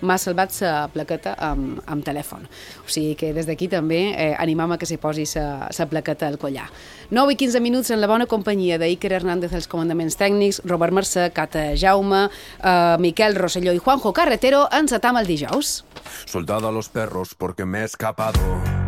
m'ha salvat la plaqueta amb telèfon. O sigui que des d'aquí també animam a que s'hi posi la plaqueta al collar. 9 i 15 minuts en la bona companyia d'Iker Hernández als comandaments tècnics, Robert Mercè, Cata Jaume, Miquel Rosselló i Juanjo Carretero. Encetam el dijous. Soltado a los perros porque me he escapado.